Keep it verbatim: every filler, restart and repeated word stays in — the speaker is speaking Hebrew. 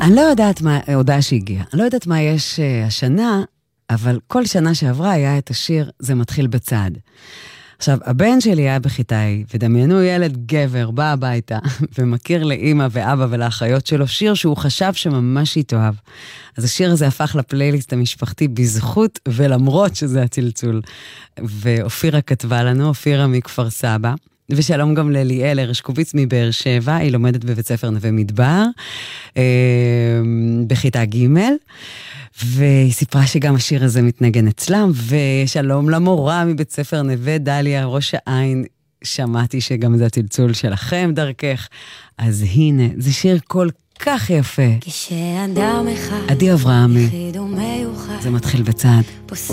אני לא יודעת מה, הודעה שהגיעה, אני לא יודעת מה יש uh, השנה, אבל כל שנה שעברה היה את השיר, זה מתחיל בצעד. עכשיו, הבן שלי היה בכיתה, ודמיינו ילד גבר, בא הביתה, ומכיר לאמא ואבא ולאחיות שלו שיר שהוא חשב שממש יתאהב. אז השיר הזה הפך לפלייליסט המשפחתי בזכות, ולמרות שזה הצלצול. ואופירה כתבה לנו, אופירה מכפר סבא, ושלום גם לליאל הרשקוביץ מבאר שבע, היא לומדת בבית ספר נווה מדבר, בכיתה ג', והיא סיפרה שגם השיר הזה מתנגן אצלם, ושלום למורה מבית ספר נווה דליה, ראש העין, שמעתי שגם זה הצלצול שלכם דרכך, אז הנה, זה שיר כל כך יפה. כשאדם אחד עדי אברהמי, יחיד ומיוחד זה מתחיל בצעד.